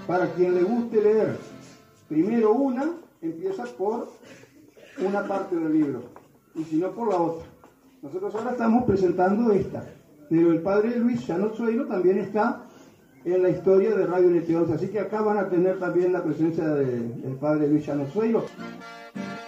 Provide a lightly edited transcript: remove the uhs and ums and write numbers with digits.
para quien le guste leer. Primero una, empieza por una parte del libro, y si no por la otra. Nosotros ahora estamos presentando esta, pero el padre Luis Janot Sueiro también está en la historia de Radio NT11, así que acá van a tener también la presencia del padre Luis Janot Sueiro.